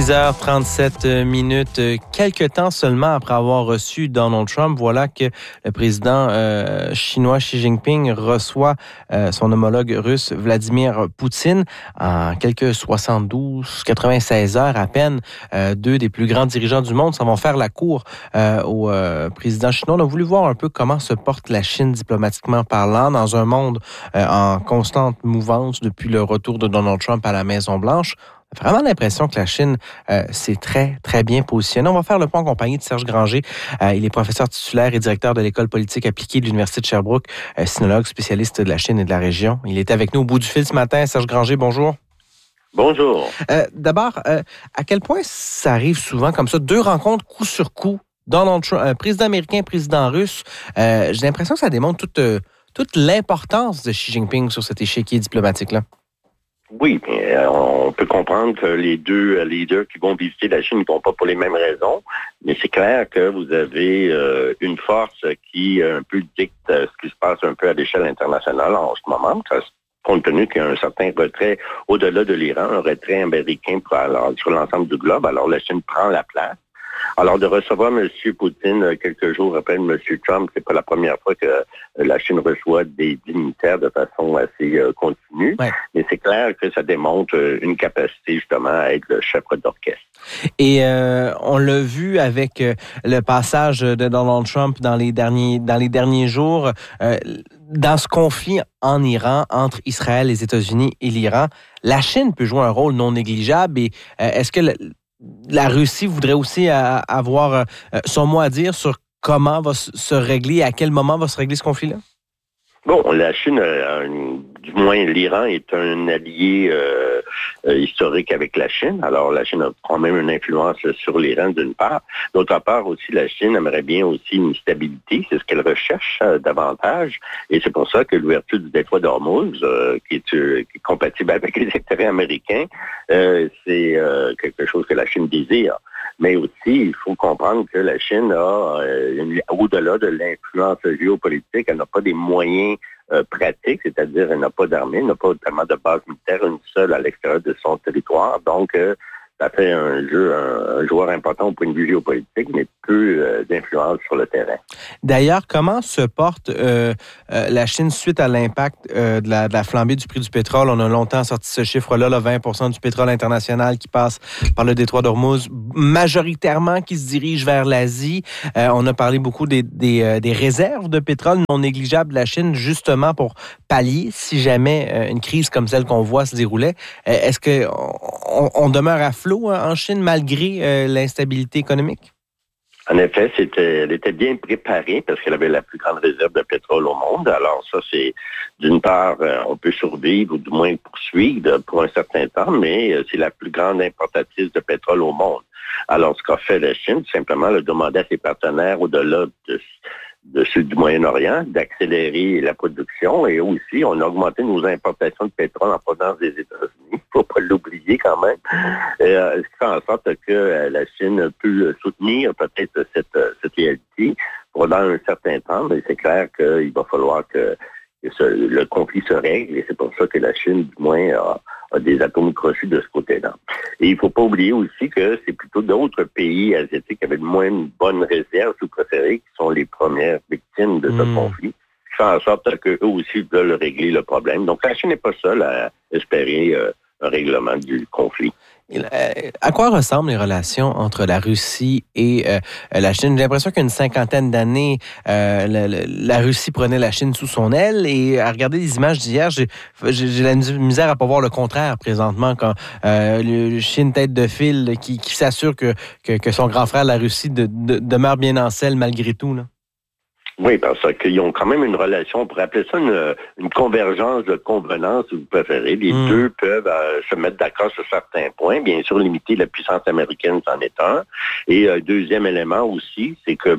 10h37, quelques temps seulement après avoir reçu Donald Trump, voilà que le président chinois Xi Jinping reçoit son homologue russe Vladimir Poutine en quelques 96 heures à peine. Deux des plus grands dirigeants du monde s'en vont faire la cour au président chinois. On a voulu voir un peu comment se porte la Chine diplomatiquement parlant dans un monde en constante mouvance depuis le retour de Donald Trump à la Maison-Blanche. On a vraiment l'impression que la Chine s'est très, très bien positionnée. On va faire le point en compagnie de Serge Granger. Il est professeur titulaire et directeur de l'École politique appliquée de l'Université de Sherbrooke, sinologue, spécialiste de la Chine et de la région. Il est avec nous au bout du fil ce matin. Serge Granger, bonjour. Bonjour. D'abord, à quel point ça arrive souvent comme ça, deux rencontres coup sur coup, Donald Trump, président américain, président russe. J'ai l'impression que ça démontre toute l'importance de Xi Jinping sur cet échiquier diplomatique-là. Oui, mais on peut comprendre que les deux leaders qui vont visiter la Chine ne vont pas pour les mêmes raisons, mais c'est clair que vous avez une force qui un peu dicte ce qui se passe un peu à l'échelle internationale en ce moment, compte tenu qu'il y a un certain retrait au-delà de l'Iran, un retrait américain sur l'ensemble du globe. Alors la Chine prend la place. Alors, de recevoir M. Poutine quelques jours après M. Trump, c'est pas la première fois que la Chine reçoit des dignitaires de façon assez continue. Ouais. Mais c'est clair que ça démontre une capacité, justement, à être le chef d'orchestre. Et on l'a vu avec le passage de Donald Trump dans les derniers jours, dans ce conflit en Iran, entre Israël, les États-Unis et l'Iran, la Chine peut jouer un rôle non négligeable. Et est-ce que la Russie voudrait aussi avoir son mot à dire sur comment va se régler, à quel moment va se régler ce conflit-là? Bon, la Chine, du moins l'Iran, est un allié historique avec la Chine. Alors, la Chine a quand même une influence sur l'Iran d'une part. D'autre part aussi, la Chine aimerait bien aussi une stabilité. C'est ce qu'elle recherche davantage. Et c'est pour ça que l'ouverture du détroit d'Ormuz, qui est compatible avec les intérêts américains, c'est quelque chose que la Chine désire. Mais aussi, il faut comprendre que la Chine a, au-delà de l'influence géopolitique, elle n'a pas des moyens pratiques, c'est-à-dire elle n'a pas d'armée, elle n'a pas tellement de base militaire, une seule à l'extérieur de son territoire. Donc, ça fait un joueur important au point de vue géopolitique, mais peu d'influence sur le terrain. D'ailleurs, comment se porte la Chine suite à l'impact de la flambée du prix du pétrole? On a longtemps sorti ce chiffre-là, 20% du pétrole international qui passe par le détroit d'Ormuz, majoritairement qui se dirige vers l'Asie. On a parlé beaucoup des réserves de pétrole non négligeables de la Chine, justement pour pallier si jamais une crise comme celle qu'on voit se déroulait. Est-ce qu'on demeure à flot en Chine malgré l'instabilité économique? En effet, elle était bien préparée parce qu'elle avait la plus grande réserve de pétrole au monde. Alors ça, c'est d'une part, on peut survivre ou du moins poursuivre pour un certain temps, mais c'est la plus grande importatrice de pétrole au monde. Alors, ce qu'a fait la Chine, c'est simplement de demander à ses partenaires au-delà de ceux du Moyen-Orient, d'accélérer la production. Et aussi, on a augmenté nos importations de pétrole en provenance des États-Unis. Il ne faut pas l'oublier quand même. Ce qui fait en sorte que la Chine peut soutenir peut-être cette réalité pendant un certain temps. Mais c'est clair qu'il va falloir que le conflit se règle. Et c'est pour ça que la Chine, du moins, a des atomes crochus de ce côté-là. Et il ne faut pas oublier aussi que c'est plutôt d'autres pays asiatiques avec moins une bonne réserve, si vous préférez, qui sont les premières victimes de ce conflit, qui fait en sorte qu'eux aussi veulent régler le problème. Donc la Chine n'est pas seule à espérer un règlement du conflit. À quoi ressemblent les relations entre la Russie et la Chine? J'ai l'impression qu'il y a une cinquantaine d'années, la Russie prenait la Chine sous son aile et à regarder les images d'hier, j'ai la misère à pas voir le contraire présentement quand le Chine tête de file qui s'assure que son grand frère, la Russie, demeure bien en selle malgré tout, là. Oui, parce qu'ils ont quand même une relation, on pourrait appeler ça une convergence de convenance, si vous préférez. Les deux peuvent se mettre d'accord sur certains points. Bien sûr, limiter la puissance américaine, c'en est un. Et deuxième élément aussi, c'est que,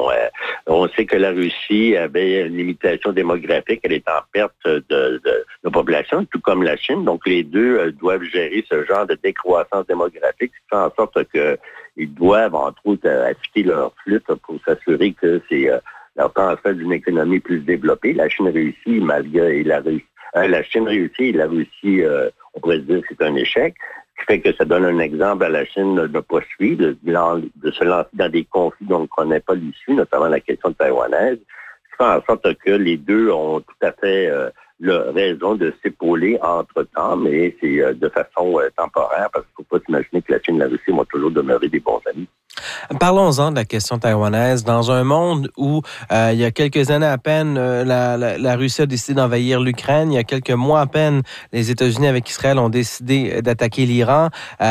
on sait que la Russie avait une limitation démographique, elle est en perte de population, tout comme la Chine. Donc, les deux doivent gérer ce genre de décroissance démographique, ce qui fait en sorte qu'ils doivent, entre autres, affûter leur flûte pour s'assurer que c'est leur transfert d'une économie plus développée. La Chine réussit, malgré la Chine réussit et la Russie, on pourrait dire que c'est un échec. Ce qui fait que ça donne un exemple à la Chine de ne pas suivre, de se lancer dans des conflits dont on ne connaît pas l'issue, notamment la question taïwanaise, ce qui fait en sorte que les deux ont tout à fait raison de s'épauler entre-temps, mais c'est de façon temporaire, parce qu'il ne faut pas s'imaginer que la Chine et la Russie vont toujours demeurer des bons amis. Parlons-en de la question taïwanaise. Dans un monde où, il y a quelques années à peine, la Russie a décidé d'envahir l'Ukraine, il y a quelques mois à peine, les États-Unis avec Israël ont décidé d'attaquer l'Iran.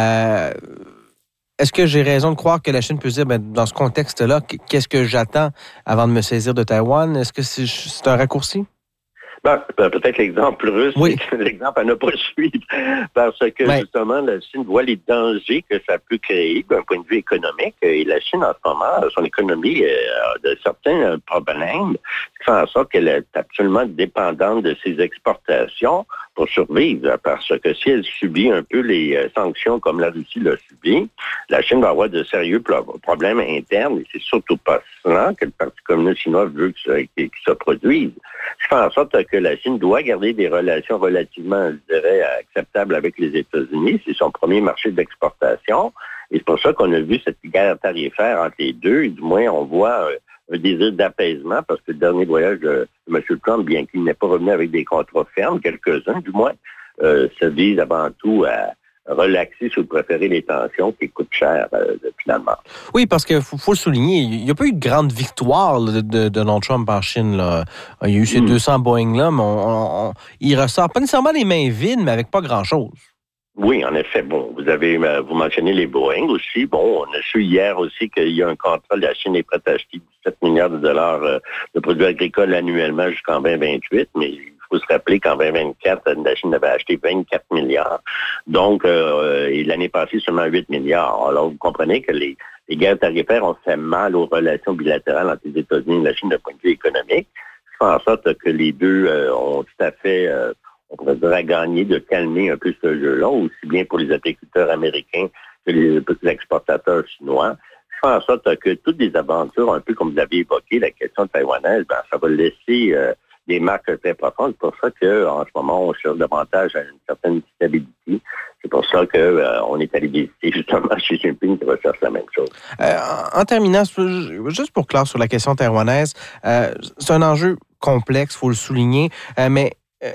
Est-ce que j'ai raison de croire que la Chine peut se dire, dans ce contexte-là, qu'est-ce que j'attends avant de me saisir de Taïwan? Est-ce que c'est un raccourci? Peut-être l'exemple russe, oui. C'est l'exemple à ne pas suivre, parce que justement, la Chine voit les dangers que ça peut créer d'un point de vue économique. Et la Chine, en ce moment, son économie a de certains problèmes, ce qui fait en sorte qu'elle est absolument dépendante de ses exportations pour survivre, parce que si elle subit un peu les sanctions comme la Russie l'a subi, la Chine va avoir de sérieux problèmes internes, et c'est surtout pas cela que le Parti communiste chinois veut qu'il se produise. Ce qui fait en sorte que la Chine doit garder des relations relativement, je dirais, acceptables avec les États-Unis. C'est son premier marché d'exportation. Et c'est pour ça qu'on a vu cette guerre tarifaire entre les deux. Et du moins, on voit un désir d'apaisement, parce que le dernier voyage de M. Trump, bien qu'il n'ait pas revenu avec des contrats fermes, quelques-uns du moins, se vise avant tout à relaxer, si vous préférez, les tensions qui coûtent cher finalement. Oui, parce qu'il faut le souligner, il n'y a pas eu de grande victoire de Donald Trump en Chine. Là. Il y a eu ces 200 Boeing-là, mais il ressort pas nécessairement les mains vides, mais avec pas grand-chose. Oui, en effet. Bon, vous mentionnez les Boeing aussi. Bon, on a su hier aussi qu'il y a un contrat, la Chine est prête à acheter 17 milliards de dollars de produits agricoles annuellement jusqu'en 2028, mais il faut se rappeler qu'en 2024, la Chine avait acheté 24 milliards. Donc, et l'année passée, seulement 8 milliards. Alors, vous comprenez que les guerres tarifaires ont fait mal aux relations bilatérales entre les États-Unis et la Chine d'un point de vue économique. Ça fait en sorte que les deux ont tout à fait, on pourrait dire, à gagner de calmer un peu ce jeu-là, aussi bien pour les agriculteurs américains que les exportateurs chinois. Ça fait en sorte que toutes les aventures, un peu comme vous l'avez évoqué, la question taïwanaise, ça va laisser des marques très profondes. C'est pour ça qu'en ce moment, on cherche davantage à une certaine stabilité. C'est pour ça qu'on est allé visiter justement Xi Jinping qui recherche la même chose. En terminant, juste pour clore sur la question taïwanaise, c'est un enjeu complexe, il faut le souligner, mais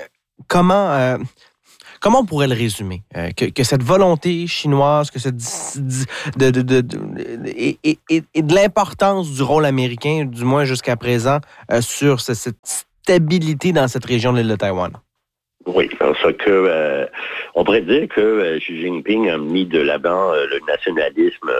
comment on pourrait le résumer? Que cette volonté chinoise, que cette et de l'importance du rôle américain, du moins jusqu'à présent, sur cette stabilité dans cette région de l'île de Taïwan. Oui, parce que on pourrait dire que Xi Jinping a mis de l'avant le nationalisme,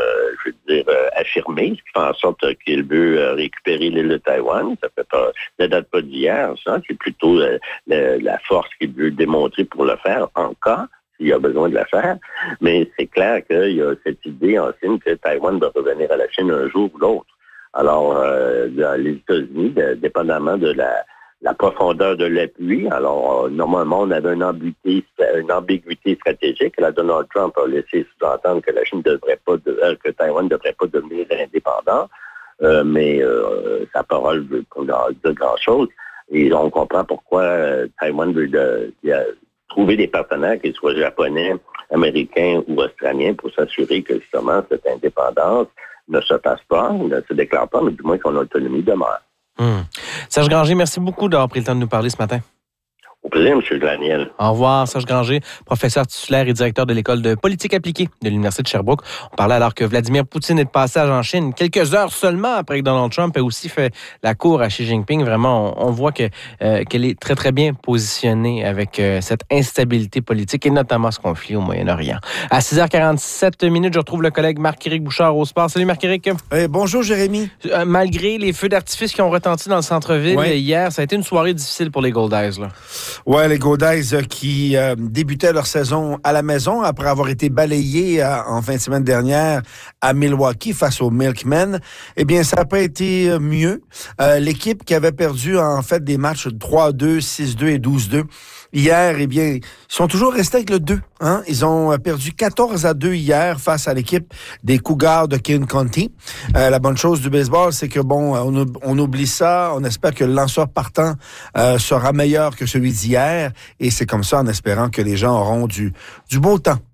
affirmé, ce qui fait en sorte qu'il veut récupérer l'île de Taïwan. Ça date pas d'hier, ça. C'est plutôt la force qu'il veut démontrer pour le faire, en cas s'il a besoin de la faire. Mais c'est clair qu'il y a cette idée en Chine que Taïwan va revenir à la Chine un jour ou l'autre. Alors, les États-Unis, dépendamment de la profondeur de l'appui. Alors, normalement, on avait une ambiguïté stratégique. Là, Donald Trump a laissé sous-entendre que la Chine que Taïwan ne devrait pas devenir indépendant. Mais sa parole veut dire grand-chose. Et on comprend pourquoi Taïwan veut trouver des partenaires, qu'ils soient japonais, américains ou australiens, pour s'assurer que justement cette indépendance ne se passe pas, ne se déclare pas, mais du moins son autonomie demeure. Serge Granger, merci beaucoup d'avoir pris le temps de nous parler ce matin. Au plaisir, M. Daniel. Au revoir, Serge Granger, professeur titulaire et directeur de l'École de politique appliquée de l'Université de Sherbrooke. On parlait alors que Vladimir Poutine est de passage en Chine quelques heures seulement après que Donald Trump ait aussi fait la cour à Xi Jinping. Vraiment, on voit qu'elle est très, très bien positionnée avec cette instabilité politique et notamment ce conflit au Moyen-Orient. À 6h47, je retrouve le collègue Marc-Éric Bouchard au sport. Salut Marc-Éric. Bonjour Jérémy. Malgré les feux d'artifice qui ont retenti dans le centre-ville hier, ça a été une soirée difficile pour les Goldies, là. Ouais, les Goldies qui débutaient leur saison à la maison après avoir été balayés en fin de semaine dernière à Milwaukee face aux Milkmen. Eh bien, ça n'a pas été mieux. L'équipe qui avait perdu en fait des matchs de 3-2, 6-2 et 12-2 hier, eh bien, ils sont toujours restés avec le 2. Hein? Ils ont perdu 14-2 hier face à l'équipe des Cougars de Kane County. La bonne chose du baseball, c'est que on oublie ça. On espère que le lanceur partant sera meilleur que celui d'hier. Et c'est comme ça en espérant que les gens auront du beau temps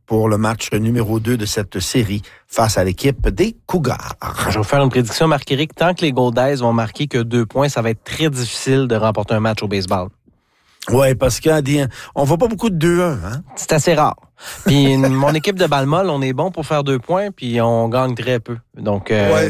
pour le match numéro 2 de cette série face à l'équipe des Cougars. Je vais vous faire une prédiction, Marc-Éric. Tant que les Golden vont marquer que 2 points, ça va être très difficile de remporter un match au baseball. Oui, parce qu'on voit pas beaucoup de 2-1. Hein? C'est assez rare. Puis mon équipe de Balmol, on est bon pour faire 2 points, puis on gagne très peu. Donc,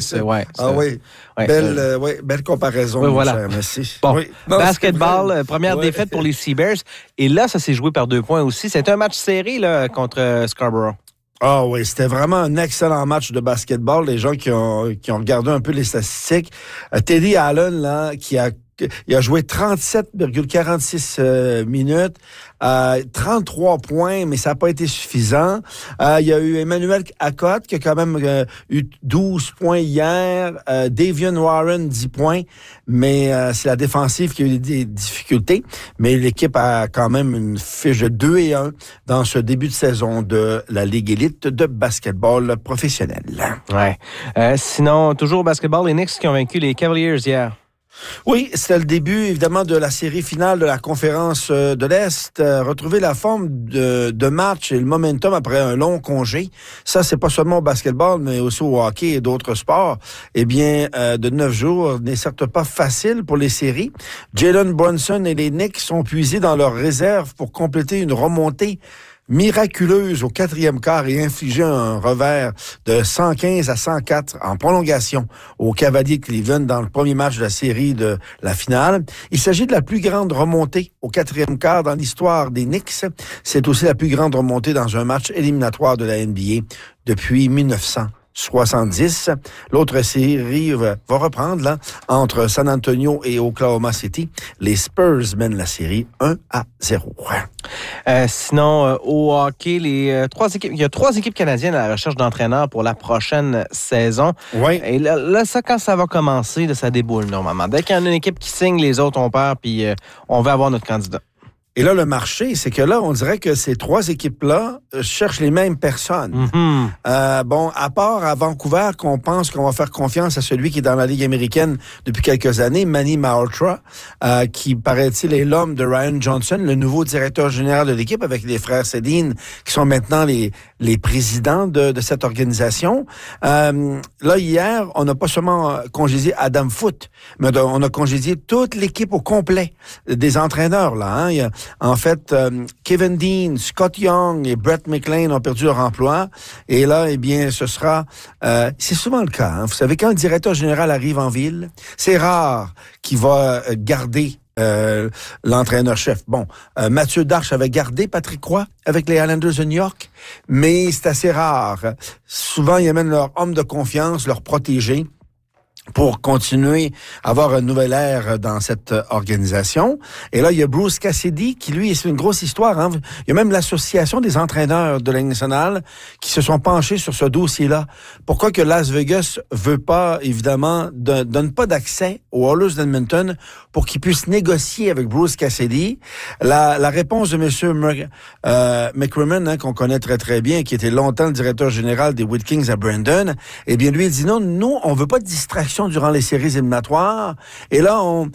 belle comparaison. Oui, voilà. Cher, merci. Bon, oui. Non, basketball, première défaite pour les Seabears. Et là, ça s'est joué par 2 points aussi. C'était un match serré là, contre Scarborough. Ah oui, c'était vraiment un excellent match de basketball. Les gens qui ont regardé un peu les statistiques. Teddy Allen, là, il a joué 37,46 minutes, 33 points, mais ça n'a pas été suffisant. Il y a eu Emmanuel Acott qui a quand même eu 12 points hier, Davion Warren 10 points, mais c'est la défensive qui a eu des difficultés. Mais l'équipe a quand même une fiche de 2-1 dans ce début de saison de la Ligue élite de basketball professionnel. Ouais. Sinon, toujours au basketball, les Knicks qui ont vaincu les Cavaliers hier. Oui, c'était le début, évidemment, de la série finale de la conférence de l'Est. Retrouver la forme de match et le momentum après un long congé, ça, c'est pas seulement au basketball, mais aussi au hockey et d'autres sports. Eh bien, de 9 jours n'est certes pas facile pour les séries. Jalen Brunson et les Knicks sont puisés dans leurs réserves pour compléter une remontée miraculeuse au 4e quart et infliger un revers de 115-104 en prolongation aux Cavaliers Cleveland dans le premier match de la série de la finale. Il s'agit de la plus grande remontée au 4e quart dans l'histoire des Knicks. C'est aussi la plus grande remontée dans un match éliminatoire de la NBA depuis 1970. L'autre série va reprendre là, entre San Antonio et Oklahoma City. Les Spurs mènent la série 1-0. Sinon, au hockey, il y a 3 équipes canadiennes à la recherche d'entraîneurs pour la prochaine saison. Oui. Et là, ça, quand ça va commencer, là, ça déboule normalement. Dès qu'il y en a une équipe qui signe, les autres ont peur, puis on va avoir notre candidat. Et là, le marché, c'est que là, on dirait que ces 3 équipes-là cherchent les mêmes personnes. Mm-hmm. À part à Vancouver, qu'on pense qu'on va faire confiance à celui qui est dans la Ligue américaine depuis quelques années, Manny Malhotra, qui, paraît-il, est l'homme de Ryan Johnson, le nouveau directeur général de l'équipe, avec les frères Sedin, qui sont maintenant les présidents de cette organisation. Là, hier, on n'a pas seulement congédié Adam Foote, mais on a congédié toute l'équipe au complet des entraîneurs, là. Hein. Il y a, en fait, Kevin Dean, Scott Young et Brett McLean ont perdu leur emploi. Et là, eh bien, ce sera... c'est souvent le cas. Hein. Vous savez, quand le directeur général arrive en ville, c'est rare qu'il va garder l'entraîneur-chef. Bon, Mathieu Darche avait gardé Patrick Roy avec les Islanders de New York, mais c'est assez rare. Souvent, ils amènent leur homme de confiance, leur protégé, pour continuer à avoir une nouvelle ère dans cette organisation. Et là, il y a Bruce Cassidy, qui, lui, c'est une grosse histoire. Hein? Il y a même l'Association des entraîneurs de la Ligue nationale qui se sont penchés sur ce dossier-là. Pourquoi que Las Vegas veut pas, évidemment, donne pas d'accès aux Oilers d'Edmonton pour qu'ils puissent négocier avec Bruce Cassidy? La réponse de M. McCrimmon, hein, qu'on connaît très, très bien, qui était longtemps le directeur général des Wild Kings à Brandon, eh bien, lui, il dit non, nous, on veut pas de distraction durant les séries éliminatoires. Et là, on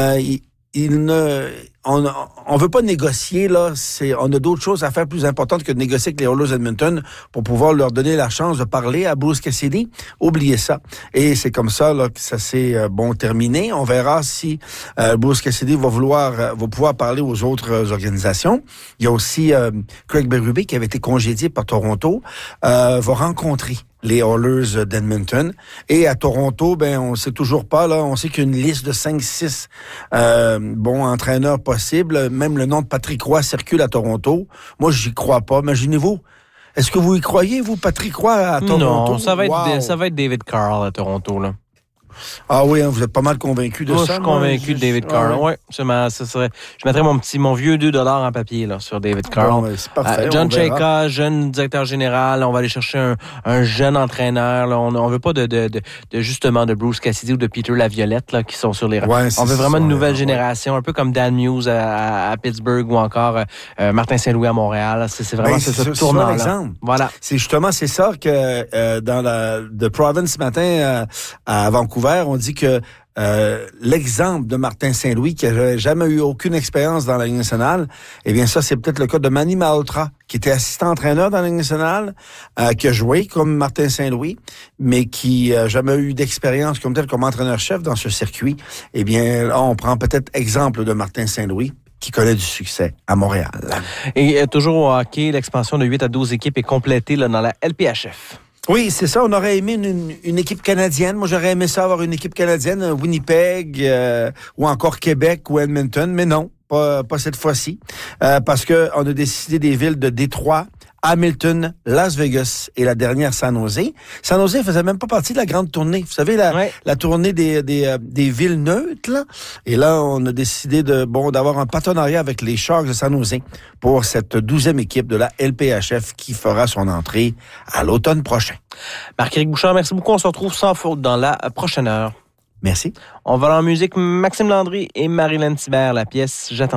veut pas négocier, là. On a d'autres choses à faire plus importantes que de négocier avec les Oilers Edmonton pour pouvoir leur donner la chance de parler à Bruce Cassidy. Oubliez ça. Et c'est comme ça, là, que ça s'est, terminé. On verra si, Bruce Cassidy va pouvoir parler aux autres organisations. Il y a aussi, Craig Berube, qui avait été congédié par Toronto, va rencontrer les Oilers d'Edmonton. Et à Toronto, on sait toujours pas, là, on sait qu'il y a une liste de 5-6 entraîneurs possibles. Même le nom de Patrick Roy circule à Toronto. Moi, j'y crois pas. Imaginez-vous. Est-ce que vous y croyez, vous, Patrick Roy, à Toronto? Non, ça va être David Carl à Toronto, là. Ah oui, hein, vous êtes pas mal convaincu de ça. Je suis convaincu de David Carl. Oui, je mettrais mon vieux $2 en papier là, sur David Carl. Bon, c'est parfait, John Chayka, jeune directeur général. On va aller chercher un jeune entraîneur. Là. On veut pas justement de Bruce Cassidy ou de Peter Laviolette là, qui sont sur les rangs. Ouais, on veut vraiment une nouvelle génération, un peu comme Dan Muse à Pittsburgh ou encore Martin Saint-Louis à Montréal. C'est vraiment ce tournant là. Voilà. C'est ça que dans The Province ce matin à Vancouver, on dit que l'exemple de Martin Saint-Louis, qui n'avait jamais eu aucune expérience dans la Ligue nationale, eh bien ça, c'est peut-être le cas de Manny Malhotra, qui était assistant-entraîneur dans la Ligue nationale, qui a joué comme Martin Saint-Louis, mais qui n'a jamais eu d'expérience comme tel comme entraîneur-chef dans ce circuit. Eh bien, là, on prend peut-être exemple de Martin Saint-Louis, qui connaît du succès à Montréal. Et toujours au hockey, l'expansion de 8 à 12 équipes est complétée là, dans la LPHF. Oui, c'est ça. On aurait aimé une équipe canadienne. Moi, j'aurais aimé ça avoir une équipe canadienne, Winnipeg ou encore Québec ou Edmonton, mais non, pas cette fois-ci, parce que on a décidé des villes de Détroit, Hamilton, Las Vegas et la dernière San Jose. San Jose faisait même pas partie de la grande tournée. Vous savez, la tournée des villes neutres, là. Et là, on a décidé d'avoir un partenariat avec les Sharks de San Jose pour cette 12e équipe de la LPHF qui fera son entrée à l'automne prochain. Marc-Éric Bouchard, merci beaucoup. On se retrouve sans faute dans la prochaine heure. Merci. On va aller en musique. Maxime Landry et Marilyn Thibert, la pièce « J'attends ».